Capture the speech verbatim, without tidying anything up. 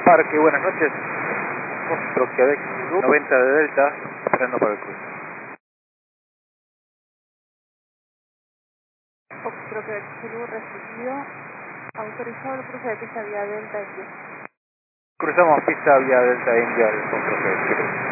Parque, buenas noches. Foxtrot Quebec noventa de Delta, esperando para el cruce. Foxtrot Quebec Zulu recibido. Autorizado el cruce de pista vía Delta India. Cruzamos pista vía Delta India del Foxtrot Quebec Zulu.